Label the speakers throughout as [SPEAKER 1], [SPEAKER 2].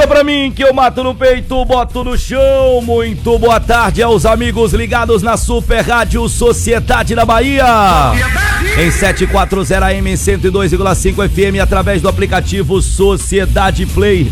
[SPEAKER 1] Manda pra mim que eu mato no peito, boto no chão. Muito boa tarde aos amigos ligados na Super Rádio Sociedade da Bahia. Em 740 AM 102,5 FM através do aplicativo Sociedade Play.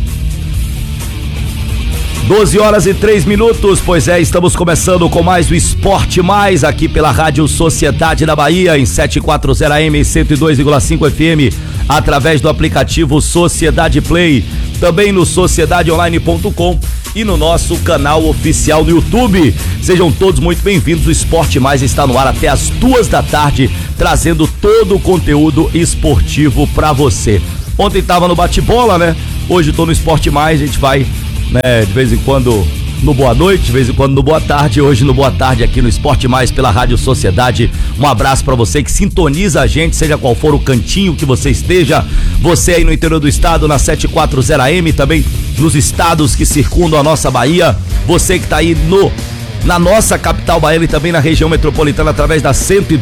[SPEAKER 1] 12h03, pois é, estamos começando com mais o Esporte Mais aqui pela Rádio Sociedade da Bahia em 740 AM 102,5 FM através do aplicativo Sociedade Play, também no sociedadeonline.com e no nosso canal oficial no YouTube. Sejam todos muito bem-vindos. O Esporte Mais está no ar até as 2 da tarde, trazendo todo o conteúdo esportivo pra você. Ontem tava no bate-bola, né? Hoje tô no Esporte Mais, a gente vai, né, de vez em quando no Boa Noite, de vez em quando no Boa Tarde, hoje no Boa Tarde aqui no Esporte Mais pela Rádio Sociedade. Um abraço pra você que sintoniza a gente, seja qual for o cantinho que você esteja, você aí no interior do estado na 740 AM, também nos estados que circundam a nossa Bahia, você que tá aí na nossa capital baiana e também na região metropolitana através da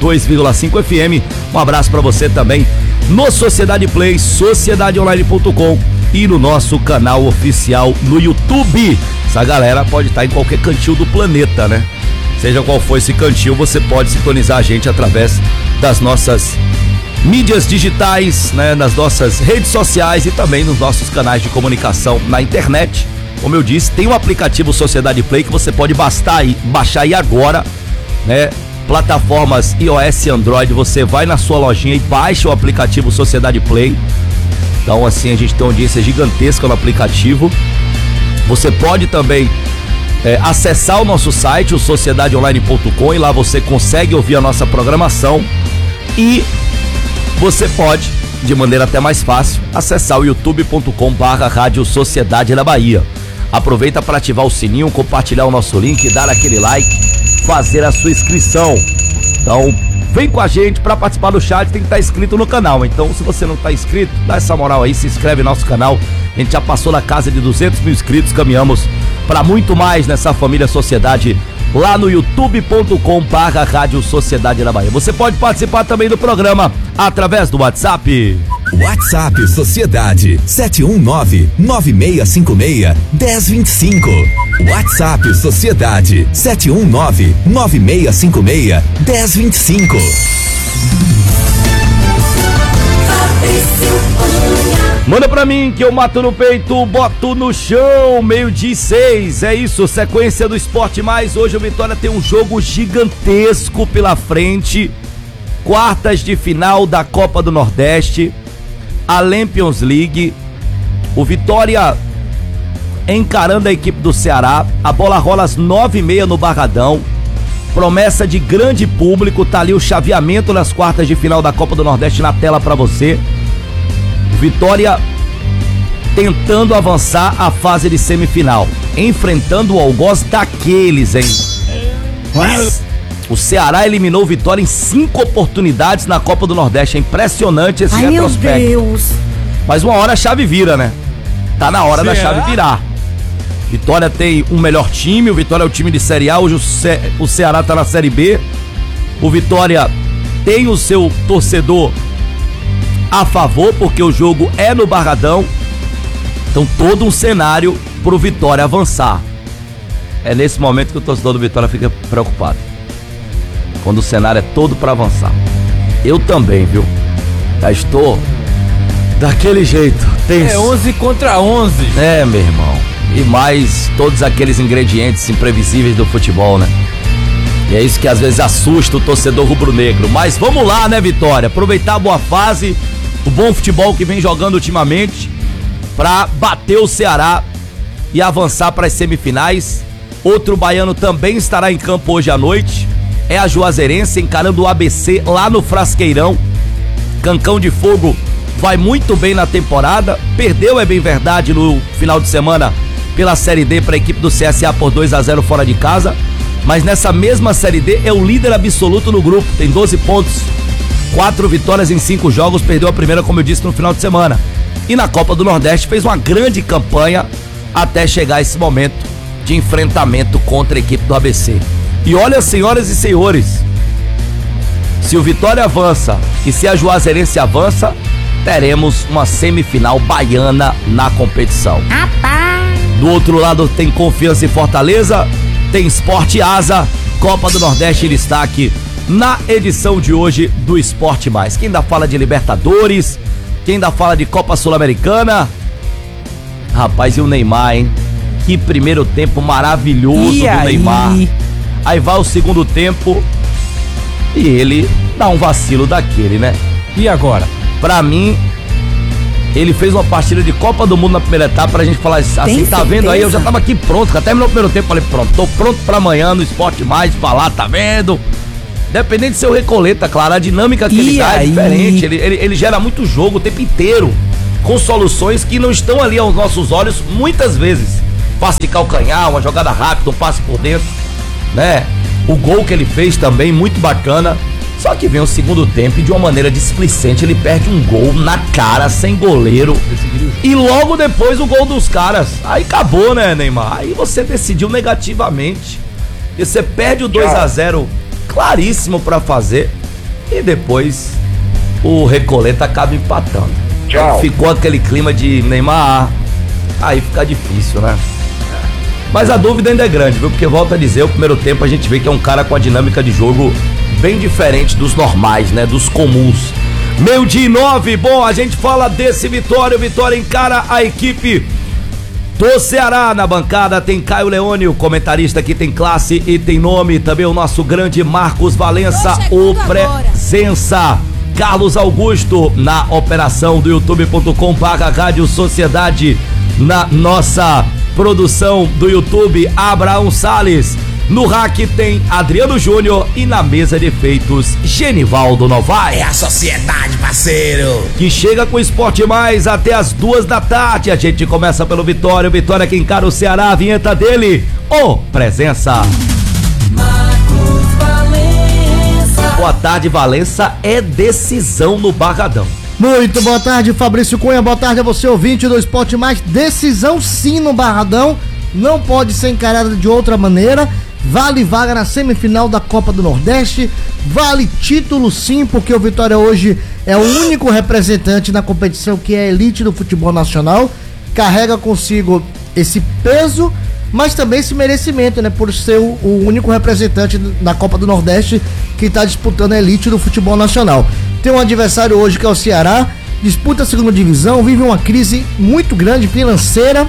[SPEAKER 1] 102,5 FM. Um abraço pra você também no Sociedade Play, sociedadeonline.com e no nosso canal oficial no YouTube. Essa galera pode estar em qualquer cantinho do planeta, né? Seja qual for esse cantinho, você pode sintonizar a gente através das nossas mídias digitais, né? Nas nossas redes sociais e também nos nossos canais de comunicação na internet. Como eu disse, tem o aplicativo Sociedade Play que você pode baixar aí agora, né? Plataformas iOS e Android, você vai na sua lojinha e baixa o aplicativo Sociedade Play. Então assim a gente tem uma audiência gigantesca no aplicativo. Você pode também acessar o nosso site, o sociedadeonline.com, e lá você consegue ouvir a nossa programação. E você pode, de maneira até mais fácil, acessar o youtube.com/Rádio Sociedade da Bahia. Aproveita para ativar o sininho, compartilhar o nosso link, dar aquele like, fazer a sua inscrição. Então vem com a gente. Para participar do chat tem que estar inscrito no canal. Então se você não está inscrito, dá essa moral aí, se inscreve no nosso canal. A gente já passou na casa de 200 mil inscritos, caminhamos para muito mais nessa família Sociedade lá no youtube.com/Rádio Sociedade da Bahia. Você pode participar também do programa através do WhatsApp.
[SPEAKER 2] WhatsApp Sociedade 719-9656-1025. WhatsApp Sociedade 719-9656-1025.
[SPEAKER 1] Manda pra mim que eu mato no peito, boto no chão. 12h06, é isso, sequência do Esporte Mais. Hoje o Vitória tem um jogo gigantesco pela frente. Quartas de final da Copa do Nordeste, a Lampions League. O Vitória encarando a equipe do Ceará. A bola rola às 9h30 no Barradão. Promessa de grande público, tá ali o chaveamento nas quartas de final da Copa do Nordeste na tela pra você. Vitória tentando avançar a fase de semifinal, enfrentando o Algoz daqueles, hein? O Ceará eliminou o Vitória em 5 oportunidades na Copa do Nordeste. É impressionante esse retrospecto. Meu Deus. Mas uma hora a chave vira, né? Tá na hora da chave virar. Vitória tem um melhor time, o Vitória é o time de Série A, hoje o Ceará tá na Série B. O Vitória tem o seu torcedor a favor, porque o jogo é no Barradão. Então todo um cenário pro Vitória avançar. É nesse momento que o torcedor do Vitória fica preocupado, quando o cenário é todo pra avançar. Eu também, viu? Já estou daquele jeito, tenso.
[SPEAKER 3] É 11 contra 11.
[SPEAKER 1] É, meu irmão. E mais todos aqueles ingredientes imprevisíveis do futebol, né? E é isso que às vezes assusta o torcedor rubro-negro. Mas vamos lá, né, Vitória? Aproveitar a boa fase, o bom futebol que vem jogando ultimamente, pra bater o Ceará e avançar para as semifinais. Outro baiano também estará em campo hoje à noite. É a Juazeirense encarando o ABC lá no Frasqueirão. Cancão de Fogo vai muito bem na temporada. Perdeu, é bem verdade, no final de semana pela Série D para a equipe do CSA por 2-0 fora de casa. Mas nessa mesma Série D é o líder absoluto no grupo. Tem 12 pontos, 4 vitórias em 5 jogos. Perdeu a primeira, como eu disse, no final de semana. E na Copa do Nordeste fez uma grande campanha até chegar esse momento de enfrentamento contra a equipe do ABC. E olha, senhoras e senhores, se o Vitória avança e se a Juazeirense avança, teremos uma semifinal baiana na competição. Do outro lado tem Confiança e Fortaleza, tem Sport Asa, Copa do Nordeste em destaque na edição de hoje do Esporte Mais. Quem ainda fala de Libertadores, quem ainda fala de Copa Sul-Americana. Rapaz, e o Neymar, hein? Que primeiro tempo maravilhoso do Neymar. Aí vai o segundo tempo e ele dá um vacilo daquele, né?
[SPEAKER 3] E agora?
[SPEAKER 1] Pra mim, ele fez uma partida de Copa do Mundo na primeira etapa, pra gente falar assim, tá vendo aí? Eu já tava aqui pronto, já terminou o primeiro tempo, falei, pronto, tô pronto pra amanhã no Esporte Mais, falar, tá vendo? Dependendo do seu Recoleta, claro, a dinâmica que ele dá é diferente, ele gera muito jogo o tempo inteiro, com soluções que não estão ali aos nossos olhos, muitas vezes. Passe de calcanhar, uma jogada rápida, um passe por dentro, né? O gol que ele fez também, muito bacana. Só que vem o segundo tempo e de uma maneira displicente ele perde um gol na cara, sem goleiro. E logo depois o gol dos caras. Aí acabou, né, Neymar? Aí você decidiu negativamente. E você perde o 2-0 claríssimo pra fazer. E depois o Recoleta acaba empatando. Ficou aquele clima de Neymar. Aí fica difícil, né? Mas a dúvida ainda é grande, viu? Porque volta a dizer, o primeiro tempo a gente vê que é um cara com a dinâmica de jogo bem diferente dos normais, né? Dos comuns. 12:09, bom, a gente fala desse Vitória. O Vitória encara a equipe do Ceará. Na bancada tem Caio Leone, o comentarista que tem classe e tem nome. Também o nosso grande Marcos Valença, o Presença. Carlos Augusto na operação do youtube.com/Rádio Sociedade. Na nossa produção do YouTube, Abraão Salles. No rack tem Adriano Júnior e na mesa de efeitos, Genivaldo Novaes.
[SPEAKER 2] É a sociedade, parceiro.
[SPEAKER 1] Que chega com o Esporte Mais até as 2 da tarde. A gente começa pelo Vitória. O Vitória que encara o Ceará. A vinheta dele, o Presença.
[SPEAKER 4] Marcos Valença.
[SPEAKER 1] Boa tarde, Valença. É decisão no Barradão.
[SPEAKER 5] Muito boa tarde, Fabrício Cunha. Boa tarde a você, ouvinte do Esporte Mais. Decisão sim no Barradão. Não pode ser encarada de outra maneira. Vale vaga na semifinal da Copa do Nordeste. Vale título sim, porque o Vitória hoje é o único representante na competição que é a elite do futebol nacional. Carrega consigo esse peso, mas também esse merecimento, né? Por ser o único representante na Copa do Nordeste que está disputando a elite do futebol nacional. Tem um adversário hoje que é o Ceará, disputa a segunda divisão, vive uma crise muito grande financeira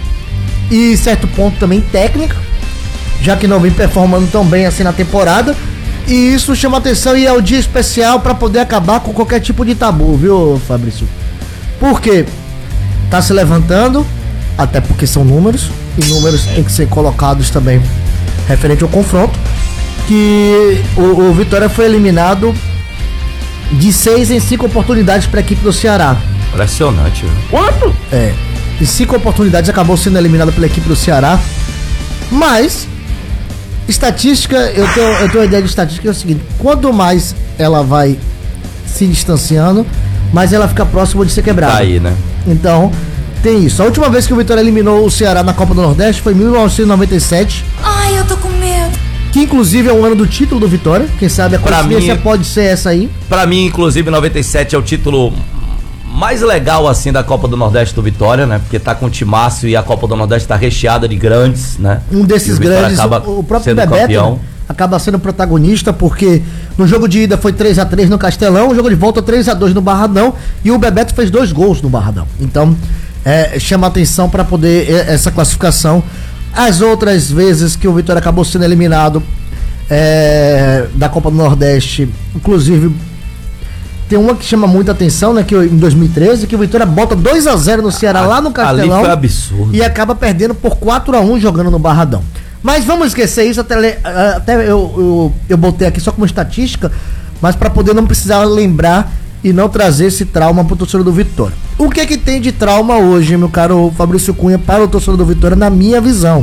[SPEAKER 5] e certo ponto também técnica, já que não vem performando tão bem assim na temporada, e isso chama atenção e é o dia especial para poder acabar com qualquer tipo de tabu, viu, Fabrício? Porque tá se levantando, até porque são números, e números têm que ser colocados também referente ao confronto, que o Vitória foi eliminado de 6 em 5 oportunidades para a equipe do Ceará.
[SPEAKER 1] Impressionante, viu?
[SPEAKER 5] Quanto? Em 5 oportunidades acabou sendo eliminado pela equipe do Ceará. Mas estatística, eu tenho uma ideia de estatística, é o seguinte: quanto mais ela vai se distanciando, mais ela fica próxima de ser quebrada.
[SPEAKER 1] Tá aí, né?
[SPEAKER 5] Então, tem isso. A última vez que o Vitória eliminou o Ceará na Copa do Nordeste foi em 1997.
[SPEAKER 4] Ai, eu tô com medo.
[SPEAKER 5] Que inclusive é o ano do título do Vitória. Quem sabe a coincidência pode ser essa aí.
[SPEAKER 1] Pra mim, inclusive, 97 é o título mais legal, assim, da Copa do Nordeste do Vitória, né? Porque tá com o timaço e a Copa do Nordeste tá recheada de grandes, né?
[SPEAKER 5] Um desses grandes, o próprio Bebeto, né, acaba sendo protagonista, porque no jogo de ida foi 3-3 no Castelão, o jogo de volta 3-2 no Barradão, e o Bebeto fez 2 gols no Barradão. Então, chama atenção para poder essa classificação. As outras vezes que o Vitória acabou sendo eliminado da Copa do Nordeste, inclusive tem uma que chama muita atenção, né? Que em 2013, que o Vitória bota 2-0 no Ceará lá no Castelão.
[SPEAKER 1] Ali foi absurdo.
[SPEAKER 5] E acaba perdendo por 4-1 jogando no Barradão. Mas vamos esquecer isso, até eu botei aqui só como estatística, mas para poder não precisar lembrar e não trazer esse trauma pro torcedor do Vitória. O que é que tem de trauma hoje, meu caro Fabrício Cunha, para o torcedor do Vitória, na minha visão?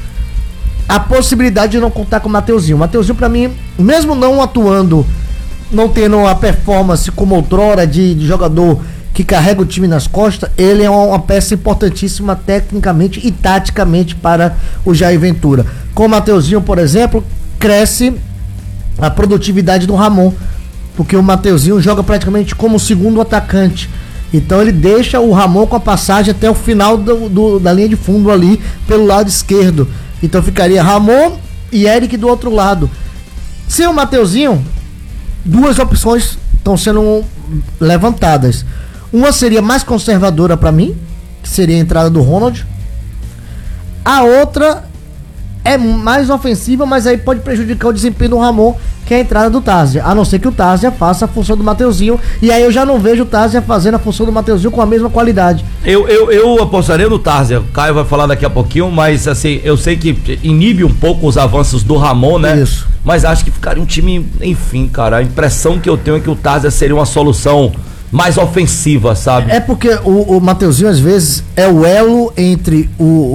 [SPEAKER 5] A possibilidade de não contar com o Mateuzinho. O Mateuzinho, pra mim, mesmo não atuando, não tendo a performance como outrora de jogador que carrega o time nas costas, ele é uma peça importantíssima tecnicamente e taticamente para o Jair Ventura. Com o Mateuzinho, por exemplo, cresce a produtividade do Ramon, porque o Mateuzinho joga praticamente como segundo atacante. Então ele deixa o Ramon com a passagem até o final da linha de fundo ali, pelo lado esquerdo. Então ficaria Ramon e Eric do outro lado. Sem o Mateuzinho, duas opções estão sendo levantadas. Uma seria mais conservadora para mim, que seria a entrada do Ronald. A outra é mais ofensiva, mas aí pode prejudicar o desempenho do Ramon, que é a entrada do Tázia. A não ser que o Tázia faça a função do Mateuzinho. E aí eu já não vejo o Tázia fazendo a função do Mateuzinho com a mesma qualidade.
[SPEAKER 1] Eu apostaria no Tázia. O Caio vai falar daqui a pouquinho, mas assim, eu sei que inibe um pouco os avanços do Ramon, né?
[SPEAKER 5] Isso.
[SPEAKER 1] Mas acho que ficaria um time, enfim, cara. A impressão que eu tenho é que o Tázia seria uma solução mais ofensiva, sabe?
[SPEAKER 5] É porque o Mateuzinho, às vezes, é o elo entre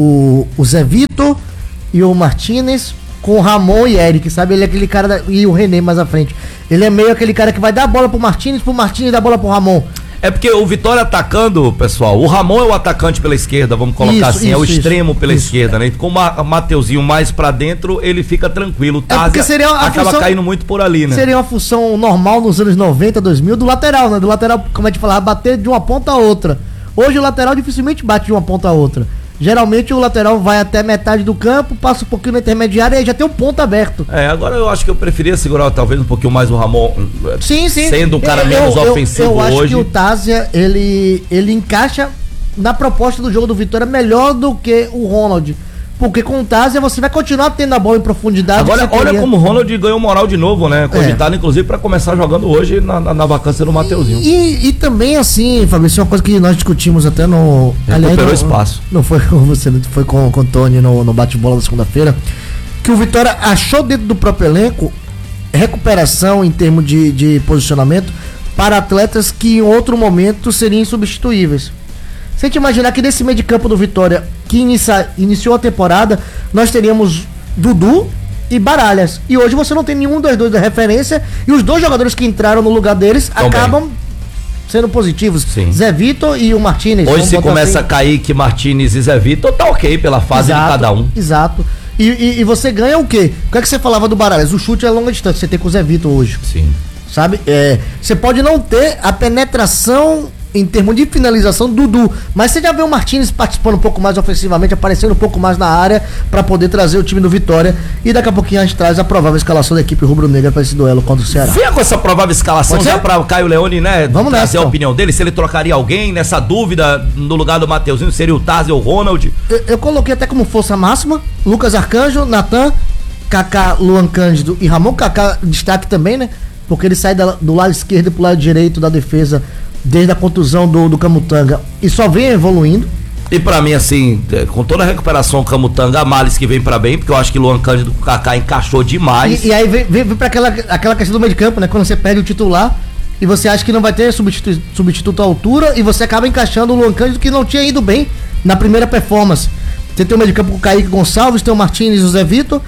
[SPEAKER 5] o Zé Vitor e o Martínez com o Ramon e Eric, sabe? Ele é aquele cara e o René mais à frente. Ele é meio aquele cara que vai dar a bola pro Martínez dar a bola pro Ramon.
[SPEAKER 1] É porque o Vitória atacando, pessoal, o Ramon é o atacante pela esquerda, vamos colocar assim, é o extremo pela esquerda, né? E com o Mateuzinho mais pra dentro, ele fica tranquilo. O Tázia acaba caindo muito por ali, né?
[SPEAKER 5] Seria uma função normal nos anos 90, 2000 do lateral, né? Do lateral, como a gente falava, bater de uma ponta a outra. Hoje o lateral dificilmente bate de uma ponta a outra. Geralmente o lateral vai até metade do campo, passa um pouquinho na intermediária e aí já tem um ponto aberto.
[SPEAKER 1] Agora eu acho que eu preferia segurar talvez um pouquinho mais o Ramon.
[SPEAKER 5] Sim.
[SPEAKER 1] Sendo um cara menos ofensivo hoje.
[SPEAKER 5] Eu acho que o Tázia, ele encaixa na proposta do jogo do Vitória melhor do que o Ronald. Porque com o Tázia você vai continuar tendo a bola em profundidade.
[SPEAKER 1] Agora, olha como o Ronald ganhou moral de novo, né? Cogitado, inclusive, para começar jogando hoje na vacância do Mateuzinho.
[SPEAKER 5] E também, assim, Fabrício, uma coisa que nós discutimos até no...
[SPEAKER 1] Recuperou espaço.
[SPEAKER 5] Não foi com você, foi com o Tony no bate-bola da segunda-feira. Que o Vitória achou dentro do próprio elenco recuperação em termos de posicionamento para atletas que em outro momento seriam insubstituíveis. Se a gente imaginar que nesse meio de campo do Vitória, que iniciou a temporada, nós teríamos Dudu e Baralhas. E hoje você não tem nenhum dos dois da referência. E os dois jogadores que entraram no lugar deles acabam sendo positivos.
[SPEAKER 1] Sim.
[SPEAKER 5] Zé Vitor e o Martínez.
[SPEAKER 1] Hoje se começa a Kaique, Martínez e Zé Vitor, tá ok pela fase de cada um.
[SPEAKER 5] Exato. E você ganha o quê? O que é que você falava do Baralhas? O chute é a longa distância, você tem com o Zé Vitor hoje.
[SPEAKER 1] Sim.
[SPEAKER 5] Sabe? Você pode não ter a penetração em termos de finalização do Dudu, mas você já vê o Martínez participando um pouco mais ofensivamente, aparecendo um pouco mais na área para poder trazer o time do Vitória, e daqui a pouquinho a gente traz a provável escalação da equipe rubro-negra para esse duelo contra o Ceará.
[SPEAKER 1] Venha com essa provável escalação já para o Caio Leone, né?
[SPEAKER 5] Vamos
[SPEAKER 1] trazer
[SPEAKER 5] nessa,
[SPEAKER 1] a opinião dele, se ele trocaria alguém nessa dúvida no lugar do Mateuzinho, seria o Tázia ou o Ronald?
[SPEAKER 5] Eu coloquei até como força máxima Lucas Arcanjo, Natan, Kaká, Luan Cândido e Ramon. Kaká destaque também, né? Porque ele sai do lado esquerdo pro lado direito da defesa desde a contusão do Camutanga e só vem evoluindo.
[SPEAKER 1] E pra mim, assim, com toda a recuperação Camutanga, a Males que vem pra bem, porque eu acho que Luan Cândido com o Kaká encaixou demais.
[SPEAKER 5] E aí vem pra aquela questão do meio de campo, né? Quando você perde o titular e você acha que não vai ter substituto à altura e você acaba encaixando o Luan Cândido, que não tinha ido bem na primeira performance. Você tem o meio de campo com o Kaique Gonçalves, tem o Martínez e o Zé Vitor.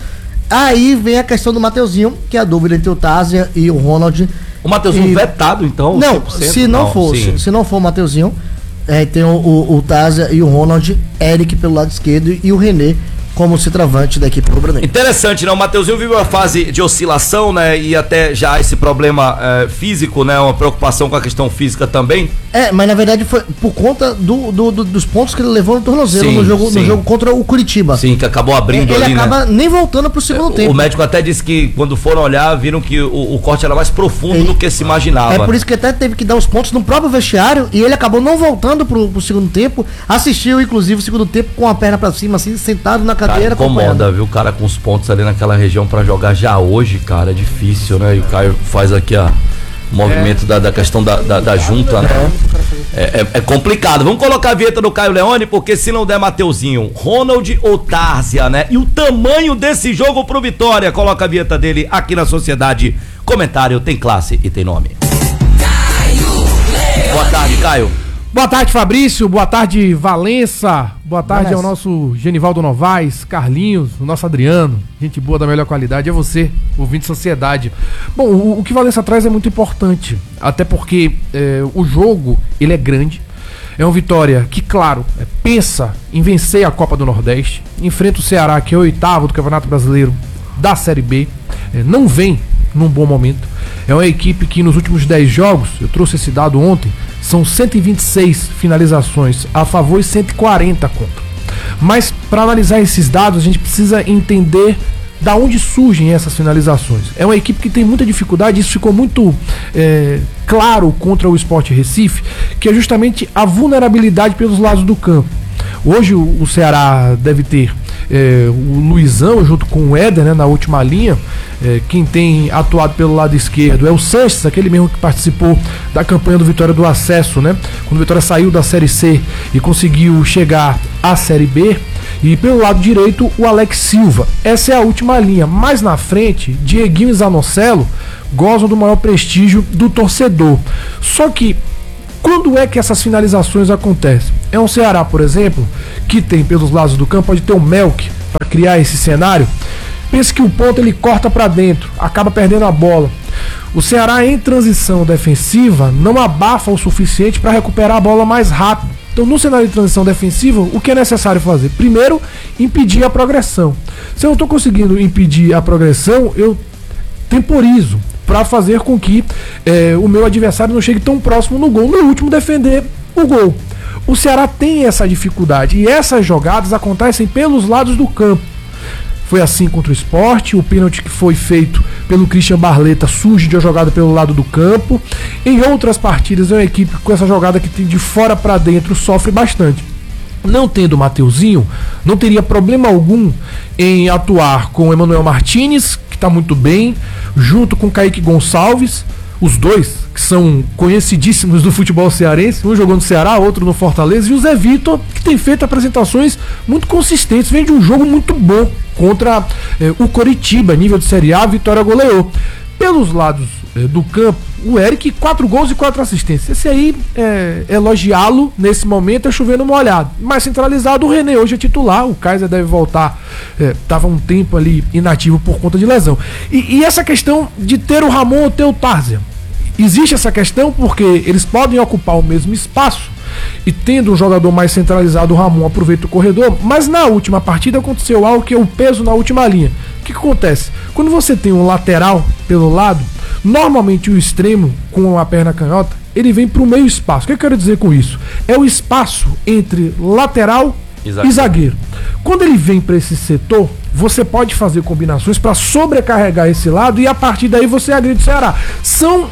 [SPEAKER 5] Aí vem a questão do Mateuzinho, que é a dúvida entre o Tázia e o Ronald.
[SPEAKER 1] O Mateuzinho vetado, então?
[SPEAKER 5] Não, 100%? Se não for o Mateuzinho, tem o Tázia e o Ronald, Eric pelo lado esquerdo e o René como centroavante da equipe rubro-negra.
[SPEAKER 1] Interessante, né? O Mateuzinho vive uma fase de oscilação, né? E até já esse problema físico, né? Uma preocupação com a questão física também.
[SPEAKER 5] Mas na verdade foi por conta dos pontos que ele levou no tornozelo no jogo contra o Curitiba.
[SPEAKER 1] Sim, que acabou abrindo ali,
[SPEAKER 5] né? Ele acaba nem voltando pro segundo tempo.
[SPEAKER 1] O médico até disse que quando foram olhar, viram que o corte era mais profundo do que se imaginava.
[SPEAKER 5] É por isso que até teve que dar os pontos no próprio vestiário e ele acabou não voltando pro segundo tempo. Assistiu, inclusive, o segundo tempo com a perna pra cima, assim, sentado na cadeira.
[SPEAKER 1] Cara, incomoda, viu? O cara com os pontos ali naquela região pra jogar já hoje, cara, é difícil, né? E o Caio faz aqui o movimento da questão da junta, né? É complicado. Vamos colocar a vinheta do Caio Leone, porque se não der Mateuzinho, Ronald ou Tázia, né? E o tamanho desse jogo pro Vitória. Coloca a vinheta dele aqui na Sociedade. Comentário tem classe e tem nome. Boa tarde, Caio.
[SPEAKER 3] Boa tarde, Fabrício. Boa tarde, Valença. Boa tarde ao nosso Genivaldo Novaes, Carlinhos, o nosso Adriano. Gente boa da melhor qualidade. É você, ouvinte Sociedade. Bom, o que Valença traz é muito importante. Até porque o jogo, ele é grande. É um Vitória que, claro, pensa em vencer a Copa do Nordeste. Enfrenta o Ceará, que é o 8º do Campeonato Brasileiro da Série B. Não vem num bom momento. É uma equipe que nos últimos 10 jogos, eu trouxe esse dado ontem, são 126 finalizações a favor e 140 contra. Mas para analisar esses dados, a gente precisa entender da onde surgem essas finalizações. É uma equipe que tem muita dificuldade, isso ficou muito claro contra o Sport Recife, que é justamente a vulnerabilidade pelos lados do campo. Hoje o Ceará deve ter o Luizão junto com o Éder, né, na última linha. Quem tem atuado pelo lado esquerdo é o Sanches, aquele mesmo que participou da campanha do Vitória do Acesso, né? Quando o Vitória saiu da Série C e conseguiu chegar à Série B. E pelo lado direito, o Alex Silva. Essa é a última linha. Mais na frente, Dieguinho e Zanocelo gozam do maior prestígio do torcedor. Só que, quando é que essas finalizações acontecem? É um Ceará, por exemplo, que tem pelos lados do campo, pode ter o Melk para criar esse cenário. Pense que o ponto ele corta para dentro, acaba perdendo a bola. O Ceará em transição defensiva não abafa o suficiente para recuperar a bola mais rápido. Então, no cenário de transição defensiva, o que é necessário fazer? Primeiro, impedir a progressão. Se eu não estou conseguindo impedir a progressão, eu temporizo para fazer com que o meu adversário não chegue tão próximo no gol. No último, defender o gol. O Ceará tem essa dificuldade e essas jogadas acontecem pelos lados do campo. Foi assim contra o Sport, o pênalti que foi feito pelo Christian Barleta surge de uma jogada pelo lado do campo. Em outras partidas, é uma equipe com essa jogada que tem de fora para dentro sofre bastante. Não tendo o Mateuzinho, não teria problema algum em atuar com o Emanuel Martinez, que está muito bem, junto com o Kaique Gonçalves, os dois que são conhecidíssimos do futebol cearense, um jogou no Ceará, outro no Fortaleza, e o Zé Vitor, que tem feito apresentações muito consistentes, vem de um jogo muito bom contra o Coritiba, nível de Série A, a Vitória goleou. Pelos lados do campo, o Eric, 4 gols e 4 assistências. Esse aí, elogiá-lo nesse momento é chover no molhado. Mais centralizado, o René hoje é titular, o Kaiser deve voltar, estava um tempo ali inativo por conta de lesão. E essa questão de ter o Ramon ou ter o Tarzan, existe essa questão porque eles podem ocupar o mesmo espaço e tendo um jogador mais centralizado, o Ramon aproveita o corredor, mas na última partida aconteceu algo que é o peso na última linha. O que acontece? Quando você tem um lateral pelo lado, normalmente o extremo com a perna canhota, ele vem para o meio espaço. O que eu quero dizer com isso? É o espaço entre lateral e zagueiro. Quando ele vem para esse setor, você pode fazer combinações para sobrecarregar esse lado e a partir daí você agride o Ceará. São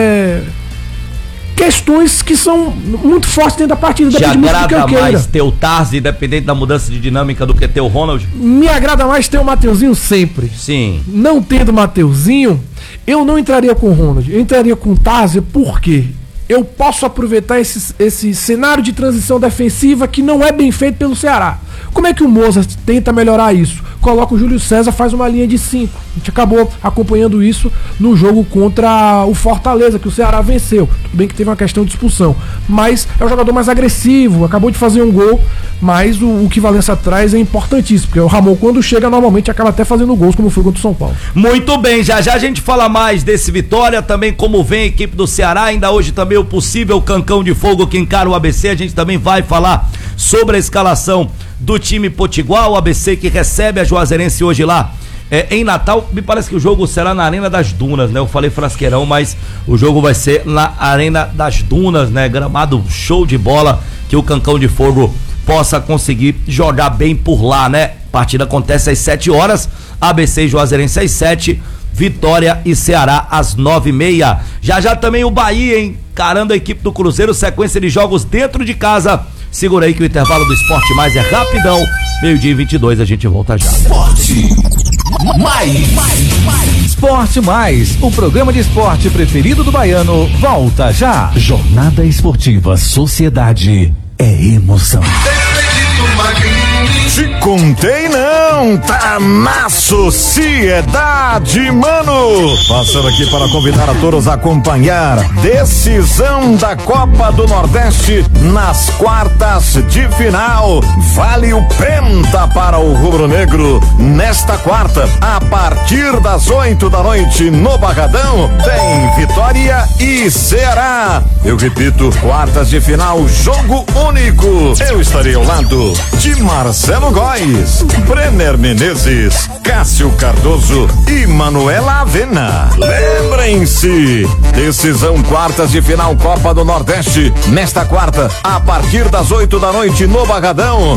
[SPEAKER 3] questões que são muito fortes dentro da partida.
[SPEAKER 1] Te agrada mais ter o Tarzi, independente da mudança de dinâmica, do que ter o Ronald?
[SPEAKER 3] Me agrada mais ter o Mateuzinho sempre.
[SPEAKER 1] Sim.
[SPEAKER 3] Não tendo o Mateuzinho, eu não entraria com o Ronald, eu entraria com o Tarzi, porque eu posso aproveitar esse cenário de transição defensiva que não é bem feito pelo Ceará. Como é que o Mozart tenta melhorar isso? Coloca o Júlio César, faz uma linha de 5. A gente acabou acompanhando isso no jogo contra o Fortaleza, que o Ceará venceu. Tudo bem que teve uma questão de expulsão, mas é um jogador mais agressivo, acabou de fazer um gol, mas o que Valença traz é importantíssimo, porque o Ramon, quando chega, normalmente acaba até fazendo gols, como foi contra o São Paulo.
[SPEAKER 1] Muito bem, já a gente fala mais desse Vitória, também como vem a equipe do Ceará, ainda hoje também o possível cancão de fogo que encara o ABC, a gente também vai falar sobre a escalação do time potiguar, o ABC que recebe a Juazeirense hoje lá em Natal. Me parece que o jogo será na Arena das Dunas, né? Eu falei Frasqueirão, mas o jogo vai ser na Arena das Dunas, né? Gramado show de bola, que o Cancão de Fogo possa conseguir jogar bem por lá, né? A partida acontece às 7 horas, ABC e Juazeirense às 7, Vitória e Ceará às 9h30. Já também o Bahia encarando a equipe do Cruzeiro, sequência de jogos dentro de casa. Segura aí que o intervalo do Esporte Mais é rapidão. 12h22, a gente volta já.
[SPEAKER 2] Esporte Mais.
[SPEAKER 6] Esporte Mais, o programa de esporte preferido do baiano, volta já. Jornada Esportiva Sociedade é emoção.
[SPEAKER 7] Te contei não, tá na sociedade, mano. Passando aqui para convidar a todos a acompanhar decisão da Copa do Nordeste nas quartas de final. Vale o penta para o rubro-negro. Nesta quarta, a partir das 8 da noite no Barradão, tem Vitória e Ceará. Eu repito, quartas de final, jogo único. Eu estarei ao lado de Marcelo Góes. Mais, Brenner Menezes, Cássio Cardoso e Manuela Avena. Lembrem-se, decisão quartas de final Copa do Nordeste, nesta quarta, a partir das 8 da noite no Barradão.